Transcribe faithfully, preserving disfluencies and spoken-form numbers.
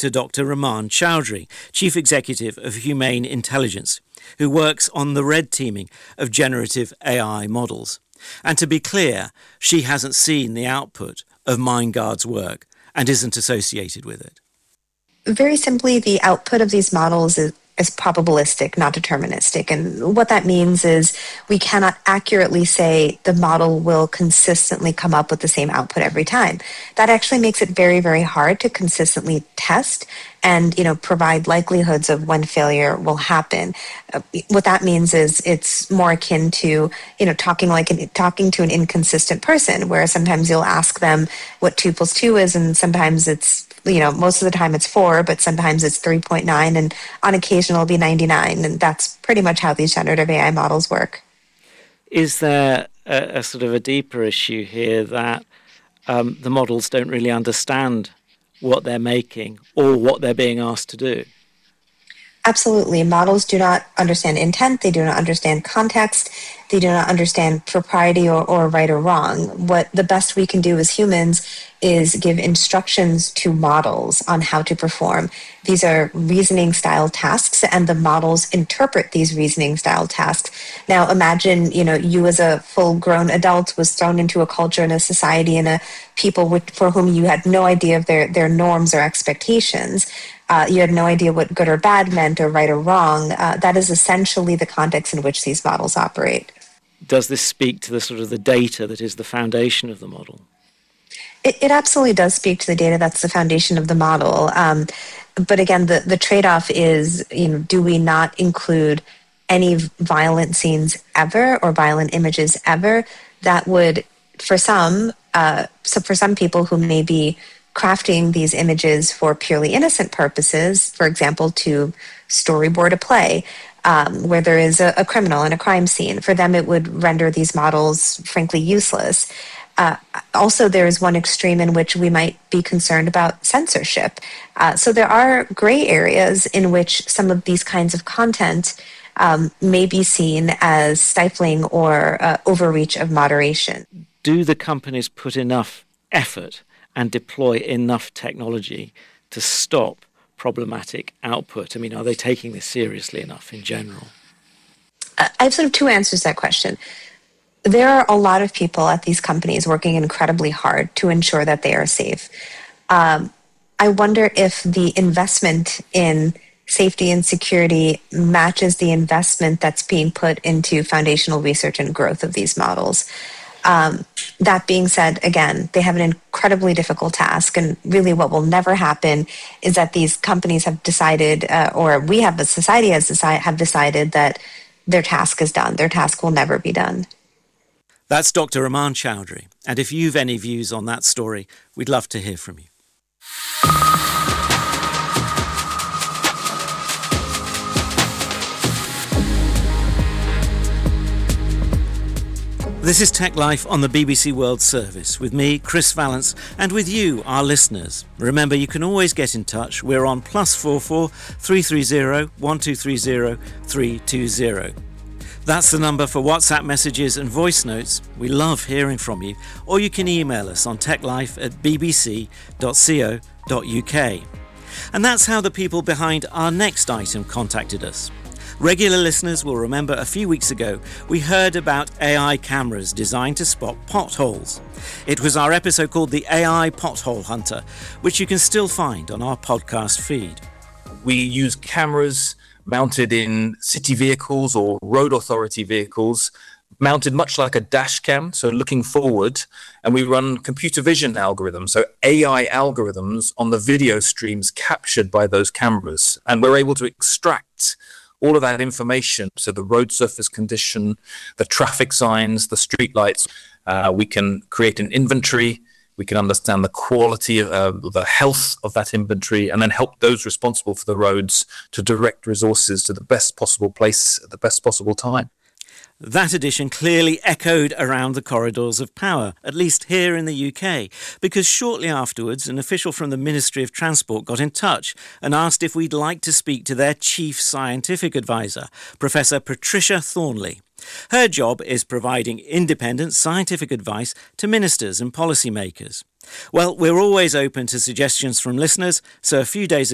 to Doctor Raman Chowdhury, Chief Executive of Humane Intelligence, who works on the red teaming of generative A I models. And to be clear, she hasn't seen the output of MindGuard's work and isn't associated with it. Very simply, the output of these models is, is probabilistic, not deterministic. And what that means is we cannot accurately say the model will consistently come up with the same output every time. That actually makes it very, very hard to consistently test and, you know, provide likelihoods of when failure will happen. Uh, what that means is it's more akin to, you know, talking like an, talking to an inconsistent person, where sometimes you'll ask them what two plus two is, and sometimes it's, you know, most of the time it's four, but sometimes it's three point nine, and on occasion it'll be ninety-nine. And that's pretty much how these generative A I models work. Is there a, a sort of a deeper issue here that um, the models don't really understand what they're making or what they're being asked to do? Absolutely. Models do not understand intent. They do not understand context. They do not understand propriety or, or right or wrong. What the best we can do as humans is give instructions to models on how to perform. These are reasoning style tasks, and the models interpret these reasoning style tasks. Now imagine, you know, you as a full grown adult was thrown into a culture and a society and a people with, for whom you had no idea of their, their norms or expectations. Uh, you had no idea what good or bad meant or right or wrong. Uh, that is essentially the context in which these models operate. Does this speak to the sort of the data that is the foundation of the model? It, it absolutely does speak to the data that's the foundation of the model. Um, but again, the, the trade-off is, you know, do we not include any violent scenes ever or violent images ever? That would, for some, uh, so for some people who may be crafting these images for purely innocent purposes, for example, to storyboard a play um, where there is a, a criminal and a crime scene, for them it would render these models frankly useless. Uh, also, there is one extreme in which we might be concerned about censorship. Uh, so there are gray areas in which some of these kinds of content um, may be seen as stifling or uh, overreach of moderation. Do the companies put enough effort and deploy enough technology to stop problematic output? I mean, are they taking this seriously enough in general? I have sort of two answers to that question. There are a lot of people at these companies working incredibly hard to ensure that they are safe. Um, I wonder if the investment in safety and security matches the investment that's being put into foundational research and growth of these models. Um, that being said, again, they have an incredibly difficult task, and really what will never happen is that these companies have decided, uh, or we have, the society has decide, have decided that their task is done. Their task will never be done. That's Doctor Raman Chowdhury, and if you've any views on that story, we'd love to hear from you. This is Tech Life on the B B C World Service with me, Chris Vallance, and with you, our listeners. Remember, you can always get in touch. We're on plus four four three three zero one two three zero three two zero. That's the number for WhatsApp messages and voice notes. We love hearing from you. Or you can email us on techlife at b b c dot co dot u k. And that's how the people behind our next item contacted us. Regular listeners will remember a few weeks ago we heard about A I cameras designed to spot potholes. It was our episode called The A I Pothole Hunter, which you can still find on our podcast feed. We use cameras mounted in city vehicles or road authority vehicles, mounted much like a dash cam, so looking forward, and we run computer vision algorithms, so A I algorithms on the video streams captured by those cameras. And we're able to extract all of that information, so the road surface condition, the traffic signs, the street lights. Uh, we can create an inventory, we can understand the quality, of uh, the health of that inventory, and then help those responsible for the roads to direct resources to the best possible place at the best possible time. That edition clearly echoed around the corridors of power, at least here in the U K, because shortly afterwards an official from the Ministry of Transport got in touch and asked if we'd like to speak to their chief scientific advisor, Professor Patricia Thornley. Her job is providing independent scientific advice to ministers and policymakers. Well, we're always open to suggestions from listeners, so a few days